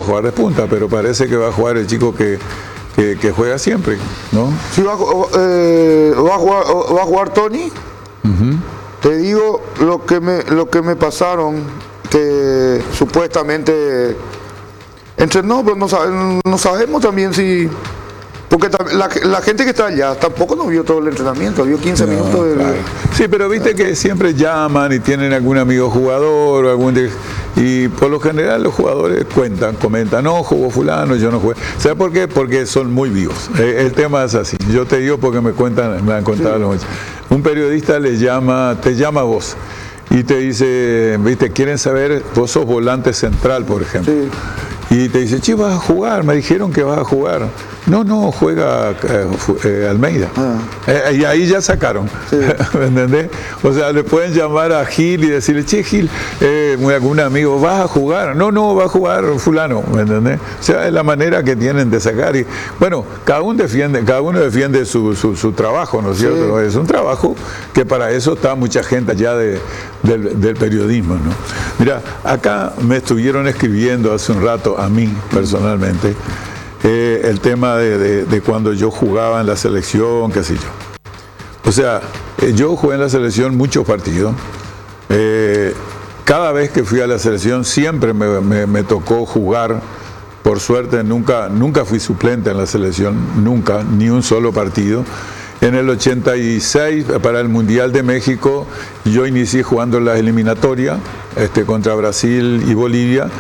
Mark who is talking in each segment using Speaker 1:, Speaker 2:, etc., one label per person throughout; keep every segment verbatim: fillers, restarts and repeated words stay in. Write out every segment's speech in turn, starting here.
Speaker 1: jugar de punta, pero parece que va a jugar el chico que, que, que juega siempre, ¿no?
Speaker 2: Sí, va, eh, va, a, jugar, va a jugar Tony. Uh-huh. Te digo lo que me, lo que me pasaron, que supuestamente entrenó, pero no, sabe, no sabemos también si... Porque la, la gente que está allá tampoco no vio todo el entrenamiento, vio quince no, minutos de...
Speaker 1: Claro. Sí, pero viste que siempre llaman y tienen algún amigo jugador o algún de, y por lo general los jugadores cuentan, comentan, no, jugó fulano, yo no jugué. ¿Sabes por qué? Porque son muy vivos. El, el tema es así. Yo te digo porque me cuentan, me han contado sí. los muchachos. Un periodista le llama, te llama a vos y te dice, viste, quieren saber, vos sos volante central, por ejemplo. Sí. Y te dice, che, vas a jugar, me dijeron que vas a jugar. No, no, juega eh, eh, Almeida. Ah. Eh, y ahí ya sacaron. Sí. ¿Me entendés? O sea, le pueden llamar a Gil y decirle, che, Gil, eh, algún amigo, ¿vas a jugar? No, no, va a jugar fulano. ¿Me entendés? O sea, es la manera que tienen de sacar. Y bueno, cada uno defiende, cada uno defiende su, su, su trabajo, ¿no es cierto? Sí. Es un trabajo que para eso está mucha gente allá de, del, del periodismo, ¿no? Mira, acá me estuvieron escribiendo hace un rato a mí personalmente. Eh, el tema de, de, de cuando yo jugaba en la selección, qué sé yo. O sea, eh, yo jugué en la selección muchos partidos. Eh, cada vez que fui a la selección siempre me, me, me tocó jugar. Por suerte nunca, nunca fui suplente en la selección, nunca, ni un solo partido. En el ochenta y seis, para el Mundial de México, yo inicié jugando en la eliminatoria este, contra Brasil y Bolivia.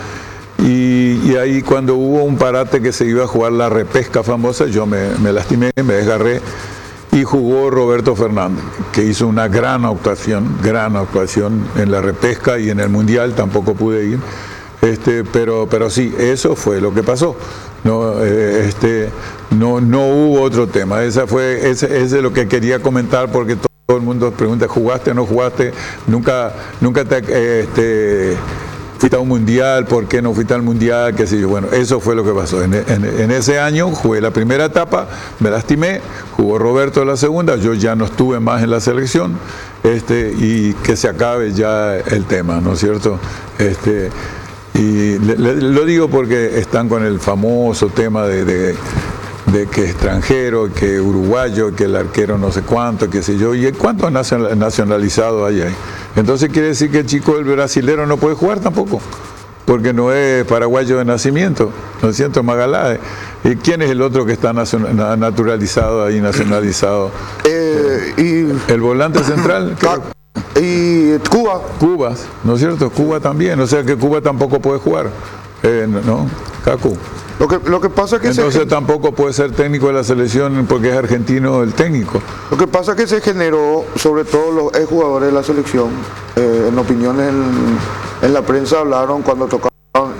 Speaker 1: Y, y ahí cuando hubo un parate que se iba a jugar la repesca famosa, yo me, me lastimé, me desgarré y jugó Roberto Fernández, que hizo una gran actuación, gran actuación en la repesca y en el Mundial, tampoco pude ir, este, pero, pero sí, eso fue lo que pasó. No, eh, este, no, no hubo otro tema, esa fue, ese, ese es lo que quería comentar porque todo, todo el mundo pregunta, ¿jugaste o no jugaste? Nunca, nunca te... Eh, este, fuiste a un mundial, ¿por qué no fuiste al mundial? Qué sé yo. Bueno, eso fue lo que pasó. En, en, en ese año jugué la primera etapa, me lastimé, jugó Roberto la segunda, yo ya no estuve más en la selección, este, y que se acabe ya el tema, ¿no es cierto? Este, y le, le, lo digo porque están con el famoso tema de, de, de que extranjero, que uruguayo, que el arquero no sé cuánto, qué sé yo, y cuántos nacionalizados hay ahí. Entonces quiere decir que el chico del brasilero no puede jugar tampoco, porque no es paraguayo de nacimiento, ¿no es cierto? Magaláes. ¿Y quién es el otro que está naturalizado ahí, nacionalizado?
Speaker 2: Eh, y,
Speaker 1: el volante central.
Speaker 2: Y Cuba.
Speaker 1: Cuba, ¿no es cierto? Cuba también, o sea que Cuba tampoco puede jugar, eh, ¿no? Cacu.
Speaker 2: Lo que, lo que pasa es que
Speaker 1: entonces
Speaker 2: se...
Speaker 1: tampoco puede ser técnico de la selección porque es argentino el técnico.
Speaker 2: Lo que pasa es que se generó, sobre todo los exjugadores de la selección, eh, en opiniones en, en la prensa hablaron cuando tocaban,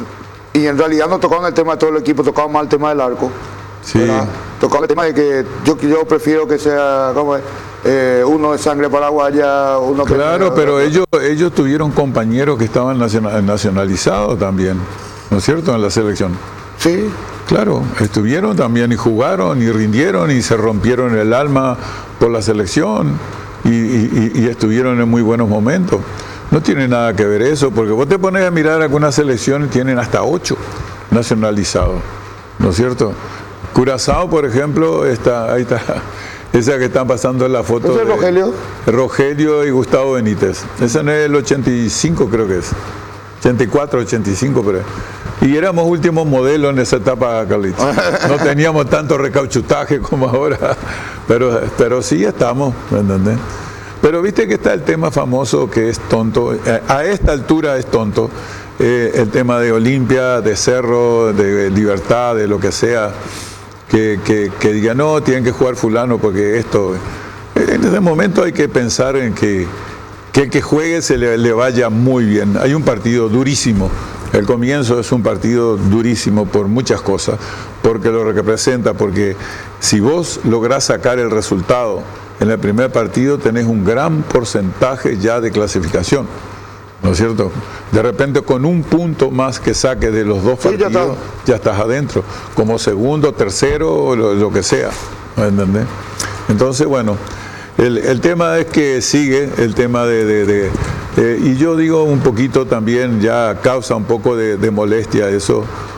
Speaker 2: y en realidad no tocaban el tema de todo el equipo, tocaban más el tema del arco.
Speaker 1: Sí.
Speaker 2: ¿verdad? Tocaban el tema de que yo, yo prefiero que sea como eh, uno de sangre paraguaya, uno que...
Speaker 1: Claro, pero ellos, ellos tuvieron compañeros que estaban nacional, nacionalizados también, ¿no es cierto?, en la selección.
Speaker 2: Sí.
Speaker 1: Claro, estuvieron también y jugaron y rindieron y se rompieron el alma por la selección y, y, y estuvieron en muy buenos momentos. No tiene nada que ver eso, porque vos te pones a mirar algunas selecciones, tienen hasta ocho nacionalizados, ¿no es cierto? Curazao, por ejemplo, está, ahí está, esa que están pasando en la foto.
Speaker 2: ¿Es el Rogelio?
Speaker 1: De Rogelio y Gustavo Benítez. Esa no es el ochenta y cinco, creo que es. ochenta y cuatro, ochenta y cinco, pero... Y éramos últimos modelos en esa etapa, Carlitos. No teníamos tanto recauchutaje como ahora, pero, pero sí estamos, ¿me entendés? Pero viste que está el tema famoso que es tonto, a esta altura es tonto, eh, el tema de Olimpia, de Cerro, de Libertad, de lo que sea, que, que, que diga, no, tienen que jugar fulano porque esto... En ese momento hay que pensar en que, que el que juegue se le, le vaya muy bien. Hay un partido durísimo. El comienzo es un partido durísimo por muchas cosas, porque lo representa, porque si vos lográs sacar el resultado en el primer partido, tenés un gran porcentaje ya de clasificación, ¿no es cierto? De repente con un punto más que saques de los dos partidos, sí, ya, está. ya estás adentro, como segundo, tercero, lo, lo que sea, ¿me entendés? Entonces, bueno, el, el tema es que sigue, el tema de... de, de Eh, y yo digo un poquito también, ya causa un poco de, de molestia eso,